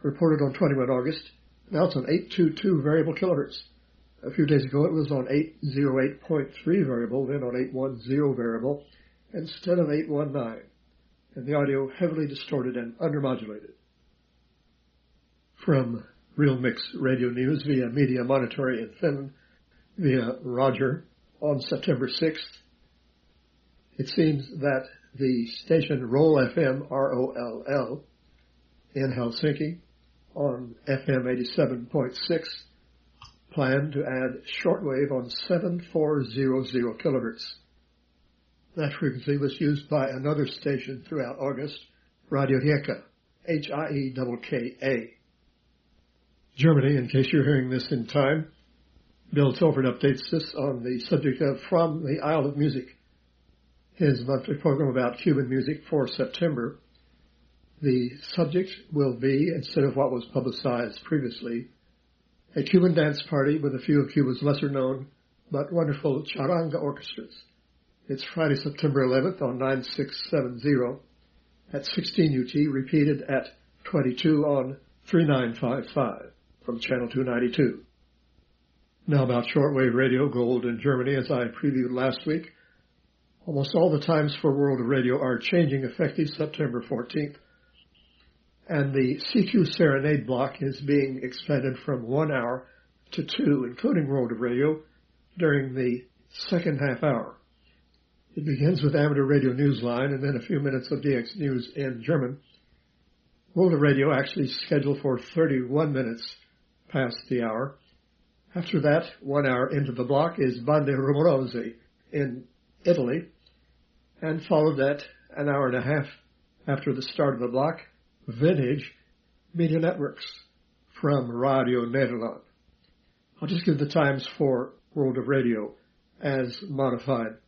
reported on 21 August. Now it's on 822 variable kilohertz. A few days ago it was on 808.3 variable, then on 810 variable, instead of 819, and the audio heavily distorted and undermodulated. From Real Mix Radio News via Media Monitori in Finland, via Roger, on September 6th, it seems that the station Roll FM, ROLL, in Helsinki, on FM 87.6, planned to add shortwave on 7400 kilohertz. That frequency was used by another station throughout August, Radio Hieka, Hiekka. Germany, in case you're hearing this in time, Bill Tilford updates us on the subject of From the Isle of Music, his monthly program about Cuban music for September. The subject will be, instead of what was publicized previously, a Cuban dance party with a few of Cuba's lesser-known but wonderful charanga orchestras. It's Friday, September 11th on 9670 at 16 UT, repeated at 22 on 3955 from Channel 292. Now about shortwave radio gold in Germany, as I previewed last week. Almost all the times for World of Radio are changing effective September 14th. And the CQ Serenade block is being expanded from 1 hour to 2, including World of Radio, during the second half hour. It begins with Amateur Radio Newsline and then a few minutes of DX News in German. World of Radio actually scheduled for 31 minutes past the hour. After that, 1 hour into the block is Bande Rumorose in Italy, and followed that an hour and a half after the start of the block, Vintage Media Networks from Radio Nederland. I'll just give the times for World of Radio as modified.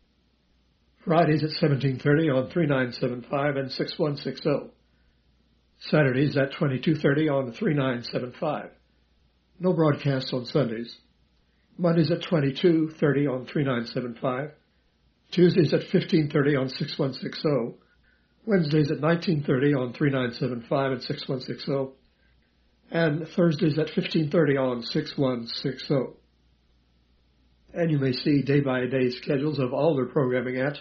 Fridays at 17:30 on 3975 and 6160. Saturdays at 22:30 on 3975. No broadcasts on Sundays. Mondays at 22:30 on 3975. Tuesdays at 15:30 on 6160. Wednesdays at 19:30 on 3975 and 6160, and Thursdays at 15:30 on 6160. And you may see day-by-day schedules of all their programming at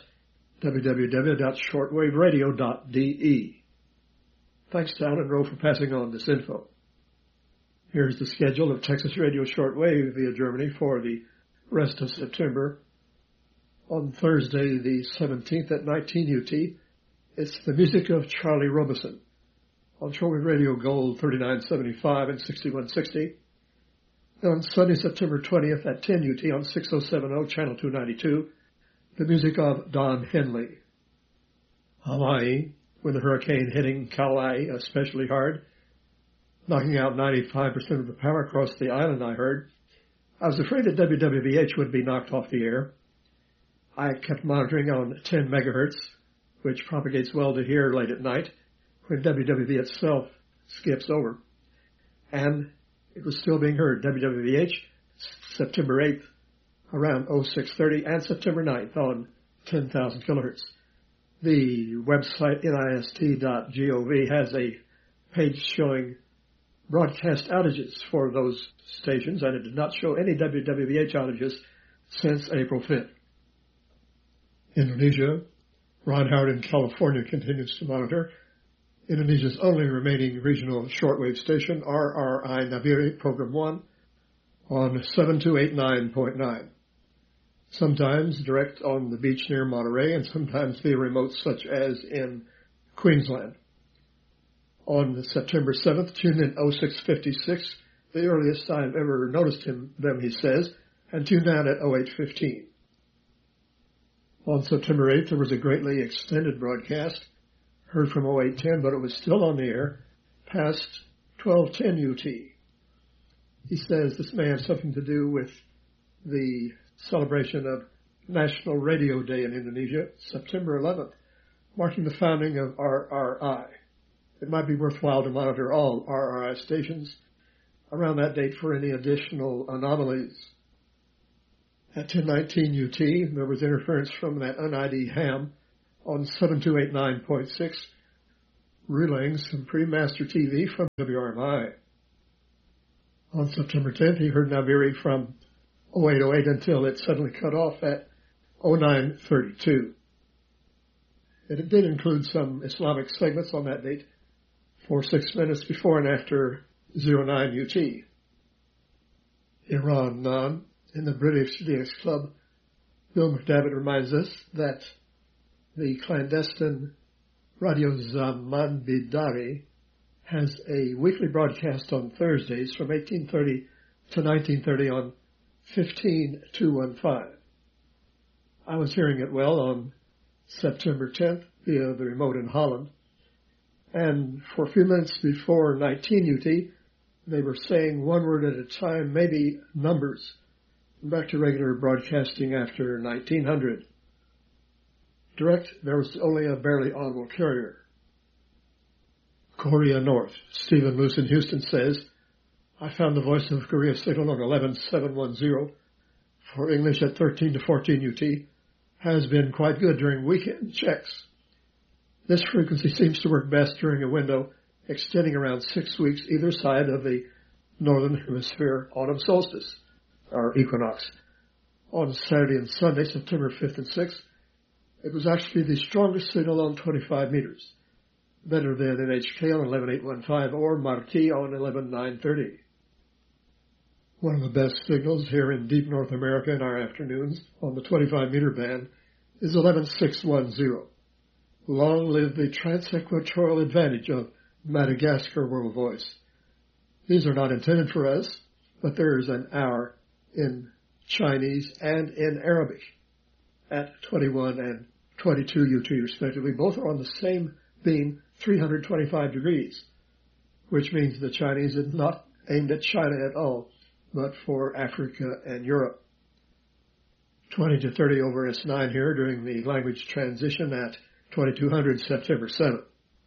www.shortwaveradio.de. Thanks to Alan Rowe for passing on this info. Here's the schedule of Texas Radio Shortwave via Germany for the rest of September. On Thursday, the 17th at 19 UT, it's the music of Charlie Robeson on Shortwave Radio Gold 3975 and 6160. Then on Sunday, September 20th at 10 UT on 6070 Channel 292, the music of Don Henley. Hawaii, with the hurricane hitting Kauai especially hard, knocking out 95% of the power across the island, I heard. I was afraid that WWVH would be knocked off the air. I kept monitoring on 10 megahertz, which propagates well to hear late at night when WWV itself skips over. And it was still being heard. WWVH, September 8th, around 0630, and September 9th on 10,000 kilohertz. The website nist.gov has a page showing broadcast outages for those stations, and it did not show any WWVH outages since April 5th. Indonesia, Ron Howard in California continues to monitor. Indonesia's only remaining regional shortwave station, RRI Nabire Program 1, on 7289.9. Sometimes direct on the beach near Monterey, and sometimes via remote such as in Queensland. On September 7th, tuned in 0656, the earliest I've ever noticed them, he says, and tuned out at 0815. On September 8th, there was a greatly extended broadcast, heard from 0810, but it was still on the air past 1210 UT. He says this may have something to do with the celebration of National Radio Day in Indonesia, September 11th, marking the founding of RRI. It might be worthwhile to monitor all RRI stations around that date for any additional anomalies. At 1019 UT, there was interference from that un-ID ham on 7289.6, relaying some pre-master TV from WRMI. On September 10th, he heard Nabiri from 0808 until it suddenly cut off at 0932. It did include some Islamic segments on that date for 6 minutes before and after 09 UT. Iran Nan in the British DX Club, Bill McDavitt reminds us that the clandestine Radio Zaman Bidari has a weekly broadcast on Thursdays from 1830 to 1930 on 15215. I was hearing it well on September 10th via the remote in Holland, and for a few minutes before 19 UT, they were saying one word at a time, maybe numbers, back to regular broadcasting after 1900. Direct, there was only a barely audible carrier. Korea North. Stephen Moose in Houston says, I found the voice of Korea signal on 11710 for English at 13 to 14 UT has been quite good during weekend checks. This frequency seems to work best during a window extending around 6 weeks either side of the Northern Hemisphere autumn solstice, or equinox. On Saturday and Sunday, September 5th and 6th, it was actually the strongest signal on 25 meters, better than NHK on 11815 or Marquis on 11930. One of the best signals here in deep North America in our afternoons on the 25-meter band is 11610. Long live the trans-equatorial advantage of Madagascar World Voice. These are not intended for us, but there is an hour in Chinese and in Arabic at 21 and 22 UT respectively. Both are on the same beam, 325 degrees, which means the Chinese is not aimed at China at all, but for Africa and Europe. 20 to 30 over S9 here during the language transition at 2200 September 7th.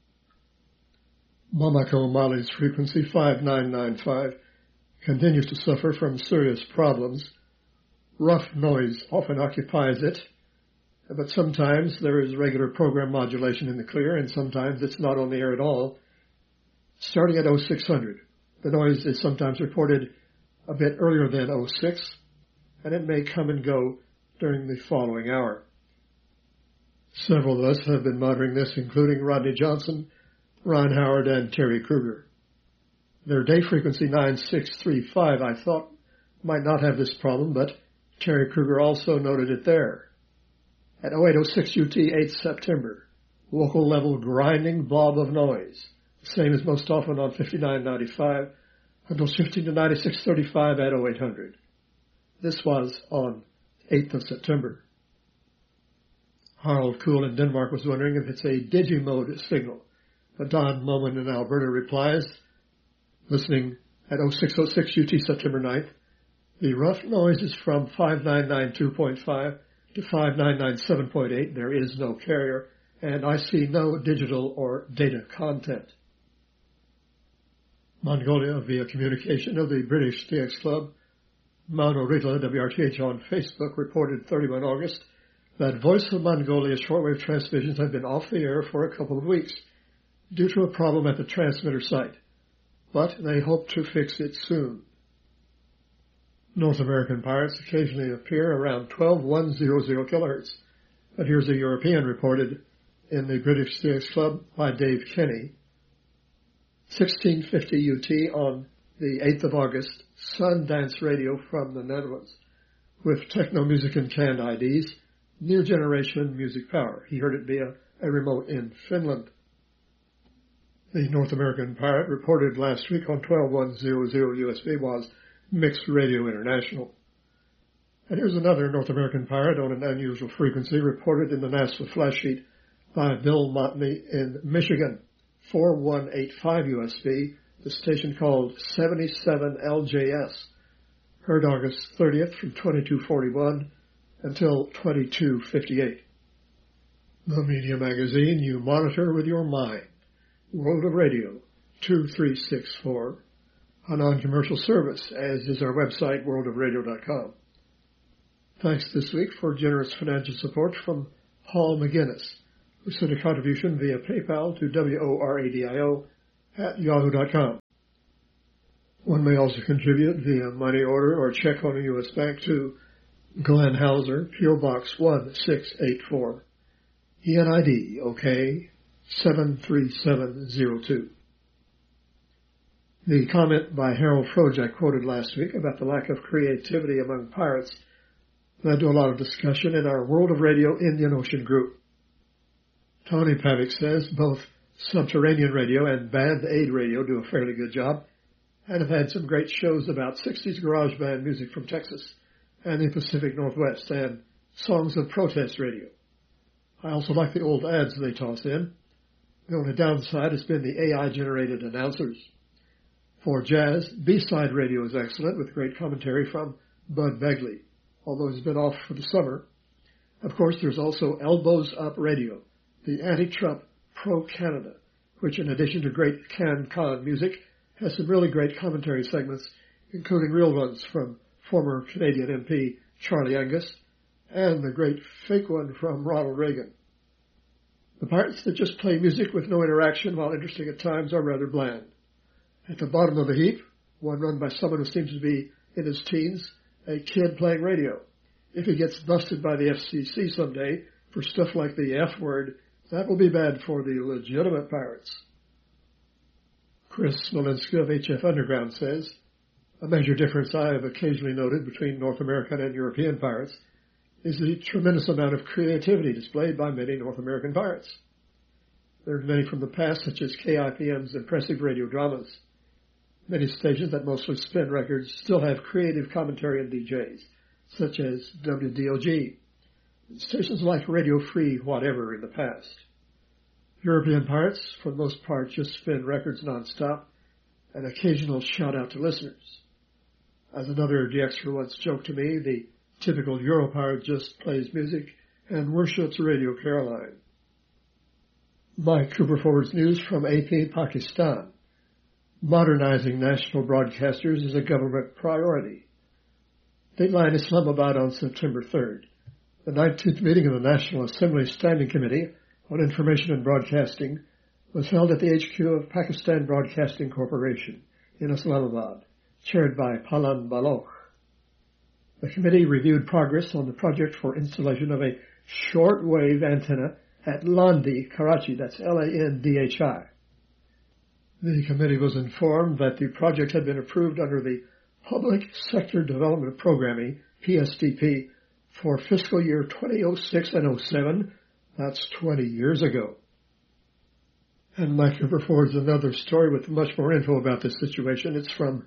Bamako, Mali's frequency 5995 continues to suffer from serious problems. Rough noise often occupies it, but sometimes there is regular program modulation in the clear, and sometimes it's not on the air at all. Starting at 0600, the noise is sometimes reported a bit earlier than 06, and it may come and go during the following hour. Several of us have been monitoring this, including Rodney Johnson, Ron Howard, and Terry Kruger. Their day frequency 9635 I thought might not have this problem, but Terry Kruger also noted it there. At 0806 UT 8 September, local level grinding blob of noise, the same as most often on 5995 until shifting to 9635 at 0800. This was on 8th of September. Harald Kuhl in Denmark was wondering if it's a digimode signal. But Don Moman in Alberta replies, listening at 0606 UT September 9th, the rough noise is from 5992.5 to 5997.8. There is no carrier, and I see no digital or data content. Mongolia via communication of the British DX Club, Mauno Rita WRTH on Facebook reported 31 August that Voice of Mongolia shortwave transmissions have been off the air for a couple of weeks due to a problem at the transmitter site, but they hope to fix it soon. North American pirates occasionally appear around 12100 kHz, but here's a European reported in the British DX Club by Dave Kenny. 1650 UT on the 8th of August, Sundance Radio from the Netherlands, with techno music and canned IDs, new generation music power. He heard it via a remote in Finland. The North American pirate reported last week on 12100 USB was Mixed Radio International. And here's another North American pirate on an unusual frequency reported in the NASA flash sheet by Bill Motney in Michigan, 4185 USB, the station called 77LJS, heard August 30th from 2241 until 2258. The Media Magazine you monitor with your mind. World of Radio 2364. A non-commercial service, as is our website, worldofradio.com. Thanks this week for generous financial support from Paul McGinnis, who sent a contribution via PayPal to WORADIO@yahoo.com. One may also contribute via money order or check on a U.S. bank to Glenn Hauser, P.O. Box 1684, ENID, OK, 73702. The comment by Harold Froge I quoted last week about the lack of creativity among pirates led to a lot of discussion in our World of Radio Indian Ocean group. Tony Pavick says both Subterranean Radio and Band Aid Radio do a fairly good job and have had some great shows about 60s garage band music from Texas and the Pacific Northwest and songs of protest radio. I also like the old ads they toss in. The only downside has been the AI-generated announcers. For jazz, B-side radio is excellent with great commentary from Bud Begley, although he's been off for the summer. Of course, there's also Elbows Up Radio, the anti-Trump pro-Canada, which in addition to great CanCon music, has some really great commentary segments, including real ones from former Canadian MP Charlie Angus and the great fake one from Ronald Reagan. The parts that just play music with no interaction, while interesting at times, are rather bland. At the bottom of the heap, one run by someone who seems to be in his teens, a kid playing radio. If he gets busted by the FCC someday for stuff like the F word, that will be bad for the legitimate pirates. Chris Smolinski of HF Underground says, a major difference I have occasionally noted between North American and European pirates is the tremendous amount of creativity displayed by many North American pirates. There are many from the past, such as KIPM's impressive radio dramas. Many stations that mostly spin records still have creative commentary and DJs, such as WDOG, stations like Radio Free Whatever in the past. European pirates, for the most part, just spin records nonstop, an occasional shout-out to listeners. As another DXer once joked to me, the typical Euro pirate just plays music and worships Radio Caroline. Mike Cooper forwards news from AP Pakistan. Modernizing national broadcasters is a government priority. Dateline Islamabad on September 3rd. The 19th meeting of the National Assembly Standing Committee on Information and Broadcasting was held at the HQ of Pakistan Broadcasting Corporation in Islamabad, chaired by Palan Baloch. The committee reviewed progress on the project for installation of a short-wave antenna at Landi, Karachi, that's Landhi. The committee was informed that the project had been approved under the Public Sector Development Programming, PSDP, for fiscal year 2006 and 07. That's 20 years ago. And Mike Cooper forwards another story with much more info about this situation. It's from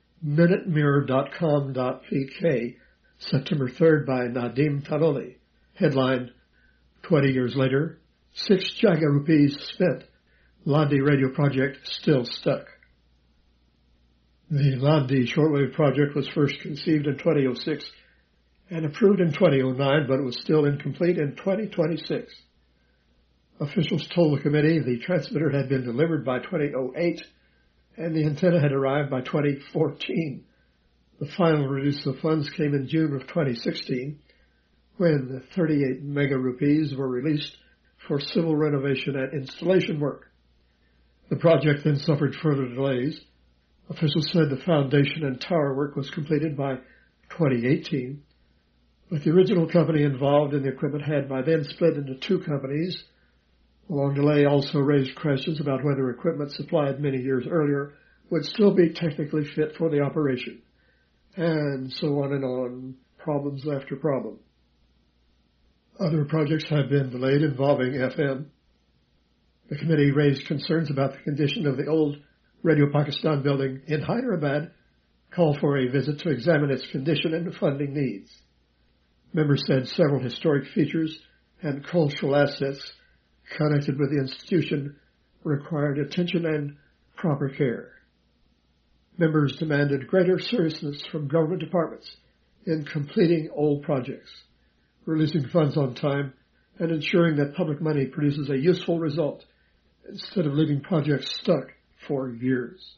minutemirror.com.pk, September 3rd by Nadim Tanoli. Headline, 20 years later, 6 Jaga rupees spent. Landi radio project still stuck. The Landi shortwave project was first conceived in 2006 and approved in 2009, but it was still incomplete in 2026. Officials told the committee the transmitter had been delivered by 2008 and the antenna had arrived by 2014. The final release of funds came in June of 2016 when the 38 mega rupees were released for civil renovation and installation work. The project then suffered further delays. Officials said the foundation and tower work was completed by 2018, but the original company involved in the equipment had by then split into 2 companies. The long delay also raised questions about whether equipment supplied many years earlier would still be technically fit for the operation, and so on, problems after problem. Other projects have been delayed involving FM. The committee raised concerns about the condition of the old Radio Pakistan building in Hyderabad, called for a visit to examine its condition and funding needs. Members said several historic features and cultural assets connected with the institution required attention and proper care. Members demanded greater seriousness from government departments in completing old projects, releasing funds on time, and ensuring that public money produces a useful result instead of leaving projects stuck for years.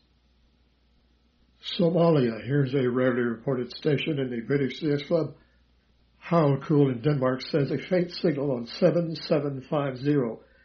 Somalia. Here's a rarely reported station in the British CS Club. How Cool in Denmark says a faint signal on 7750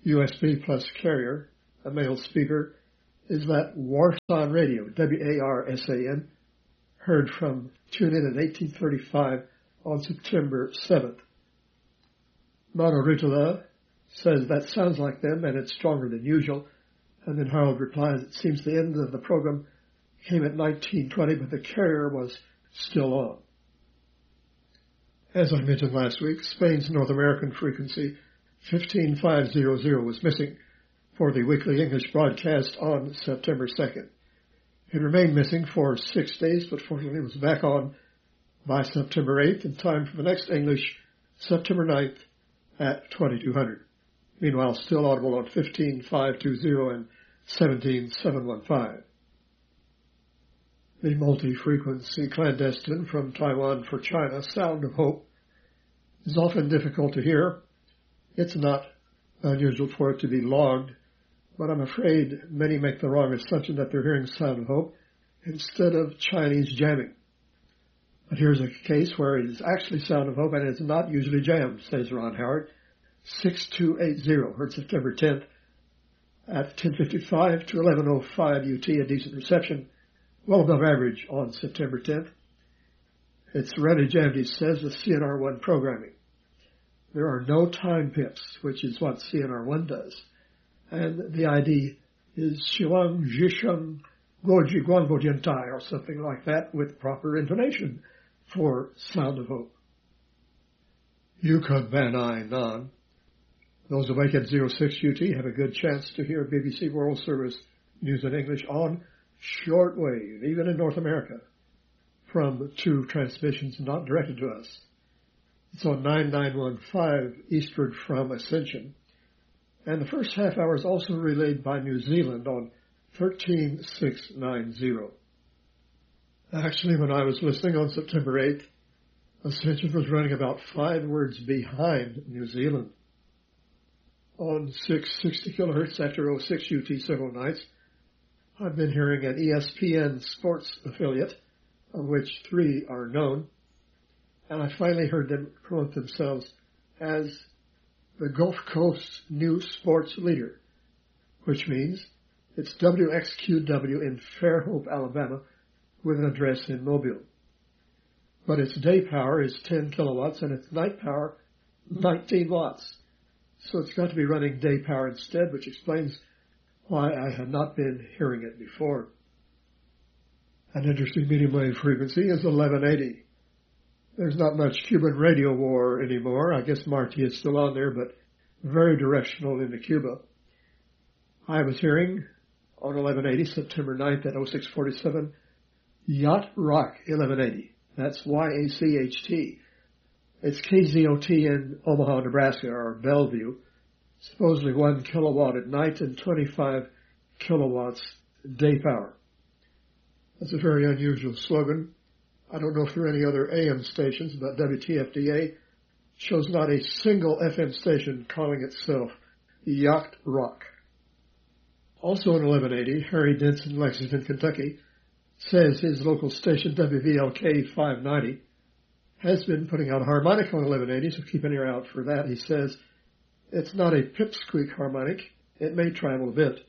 USB plus carrier, a male speaker, is that Warsan Radio, W-A-R-S-A-N, heard from TuneIn at 1835 on September 7th. Monoritala says that sounds like them and it's stronger than usual. And then Harold replies, it seems the end of the program came at 1920, but the carrier was still on. As I mentioned last week, Spain's North American frequency 15500 was missing for the weekly English broadcast on September 2nd. It remained missing for 6 days, but fortunately was back on by September 8th in time for the next English September 9th at 2200. Meanwhile, still audible on 15520 and 17715. The multi-frequency clandestine from Taiwan for China, Sound of Hope, is often difficult to hear. It's not unusual for it to be logged, but I'm afraid many make the wrong assumption that they're hearing Sound of Hope instead of Chinese jamming. But here's a case where it is actually Sound of Hope and it's not usually jammed, says Ron Howard. 6280, heard September 10th at 10:55 to 11:05 UT, a decent reception, well above average on September 10th. It's rarely jammed, he says, with CNR1 programming. There are no time pips, which is what CNR1 does. And the ID is Xiwang Zhisheng Goji Guangbo Jiantai, or something like that, with proper intonation for Sound of Hope. Yukon Banai Nan. Those awake at 06 UT have a good chance to hear BBC World Service news in English on shortwave, even in North America, from 2 transmissions not directed to us. It's on 9915 eastward from Ascension. And the first half hour is also relayed by New Zealand on 13690. Actually, when I was listening on September 8th, Ascension was running about 5 words behind New Zealand. On 660 kilohertz after 06 UT several nights, I've been hearing an ESPN sports affiliate, of which 3 are known, and I finally heard them promote themselves as the Gulf Coast New Sports Leader, which means it's WXQW in Fairhope, Alabama, with an address in Mobile. But its day power is 10 kilowatts and its night power 19 watts. So it's got to be running day power instead, which explains why I had not been hearing it before. An interesting medium wave frequency is 1180. There's not much Cuban radio war anymore. I guess Marty is still on there, but very directional into Cuba. I was hearing on 1180, September 9th at 0647, Yacht Rock 1180. That's Y-A-C-H-T. It's KZOT in Omaha, Nebraska, or Bellevue. Supposedly 1 kilowatt at night and 25 kilowatts day power. That's a very unusual slogan. I don't know if there are any other AM stations, but WTFDA shows not a single FM station calling itself Yacht Rock. Also in 1180, Harry Denson, Lexington, Kentucky, says his local station, WVLK 590, has been putting out a harmonic on 1180, so keep an ear out for that. He says it's not a pipsqueak harmonic. It may travel a bit.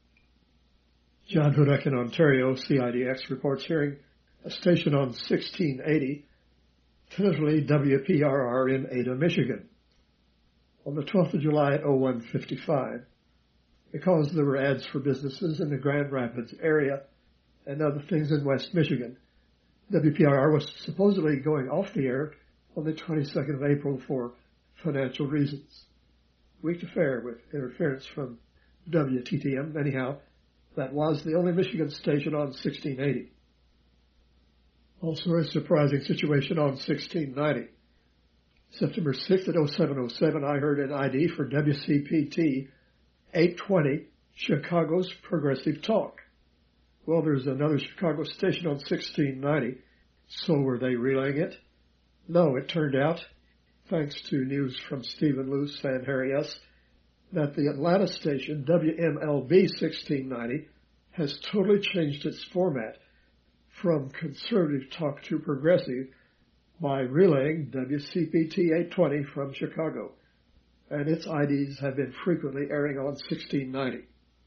John Hudak in Ontario, CIDX, reports hearing a station on 1680, tentatively WPRR in Ada, Michigan, on the 12th of July at 0155, because there were ads for businesses in the Grand Rapids area and other things in West Michigan. WPRR was supposedly going off the air on the 22nd of April for financial reasons. Weak affair with interference from WTTM. Anyhow, that was the only Michigan station on 1680. Also a surprising situation on 1690. September 6th at 0707, I heard an ID for WCPT 820, Chicago's Progressive Talk. Well, there's another Chicago station on 1690, so were they relaying it? No, it turned out, thanks to news from Stephen Luce and Harry S., that the Atlanta station, WMLB 1690, has totally changed its format from conservative talk to progressive by relaying WCPT 820 from Chicago. and its IDs have been frequently airing on 1690.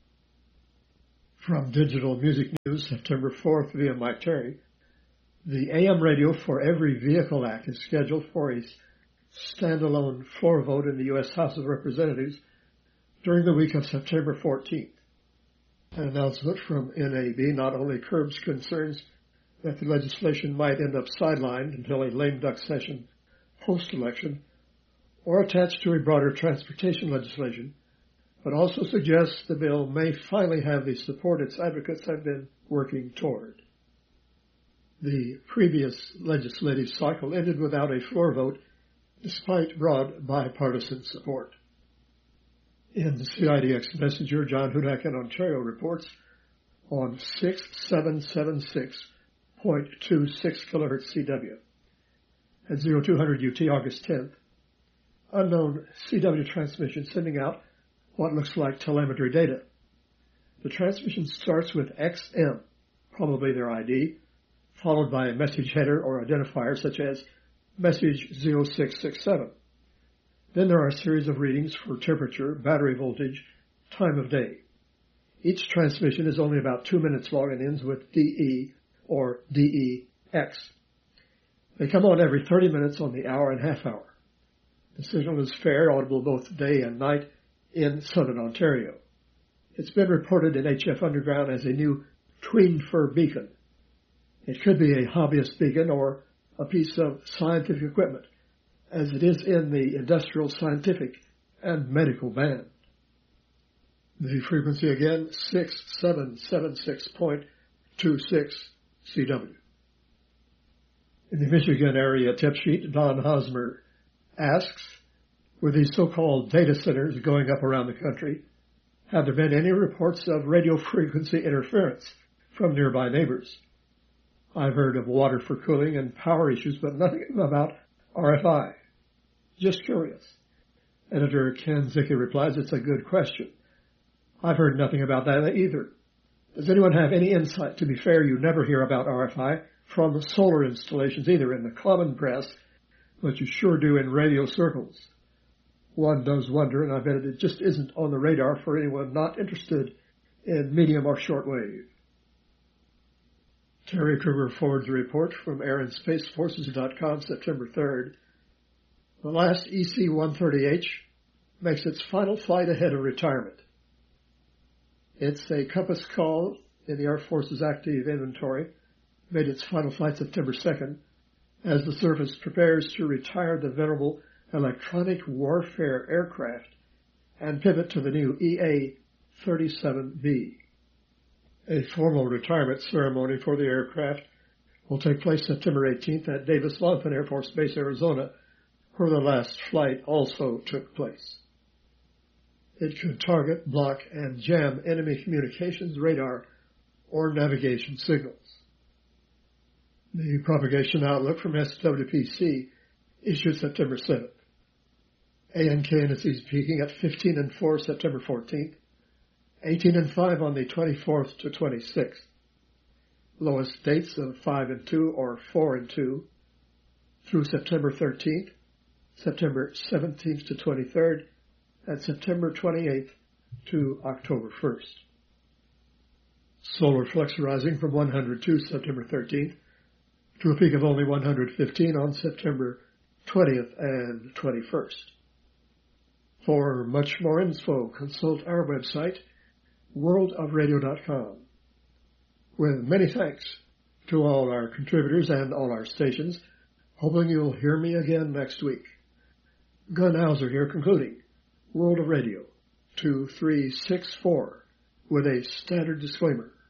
From Digital Music News, September 4th via Mike Terry, the AM radio for Every Vehicle Act is scheduled for a standalone floor vote in the U.S. House of Representatives during the week of September 14th. An announcement from NAB not only curbs concerns that the legislation might end up sidelined until a lame duck session post-election or attached to a broader transportation legislation, but also suggests the bill may finally have the support its advocates have been working toward. The previous legislative cycle ended without a floor vote, despite broad bipartisan support. In the CIDX Messenger, John Hudak in Ontario reports on 6776.26 kHz CW. At 0200 UT August 10th, unknown CW transmission sending out what looks like telemetry data. The transmission starts with XM, probably their ID, followed by a message header or identifier such as message 0667. Then there are a series of readings for temperature, battery voltage, time of day. Each transmission is only about 2 minutes long and ends with DE or DEX. They come on every 30 minutes on the hour and half hour. The signal is fair, audible both day and night in southern Ontario. It's been reported in HF Underground as a new tween fir beacon. It could be a hobbyist beacon or a piece of scientific equipment, as it is in the industrial, scientific, and medical band. The frequency again, 6776.26 CW. In the Michigan area tip sheet, Don Hosmer asks, with these so-called data centers going up around the country, have there been any reports of radio frequency interference from nearby neighbors? I've heard of water for cooling and power issues, but nothing about RFI. Just curious. Editor Ken Zicke replies, it's a good question. I've heard nothing about that either. Does anyone have any insight? To be fair, you never hear about RFI from solar installations either in the common press, but you sure do in radio circles. One does wonder, and I bet it just isn't on the radar for anyone not interested in medium or shortwave. Terry Kruger forwards a report from AirAndSpaceForces.com, September 3rd. The last EC-130H makes its final flight ahead of retirement. It's a Compass call in the Air Force's active inventory, made its final flight September 2nd, as the service prepares to retire the venerable electronic warfare aircraft and pivot to the new EA-37B. A formal retirement ceremony for the aircraft will take place September 18th at Davis-Longman Air Force Base, Arizona, where the last flight also took place. It could target, block, and jam enemy communications, radar, or navigation signals. The propagation outlook from SWPC issued September 7th. ANK indices peaking at 15 and 4 September 14th, 18 and 5 on the 24th to 26th. Lowest dates of 5 and 2 or 4 and 2 through September 13th, September 17th to 23rd, and September 28th to October 1st. Solar flux rising from 102 September 13th to a peak of only 115 on September 20th and 21st. For much more info, consult our website, worldofradio.com. With many thanks to all our contributors and all our stations, hoping you'll hear me again next week. Gun Hauser here concluding World of Radio 2364 with a standard disclaimer.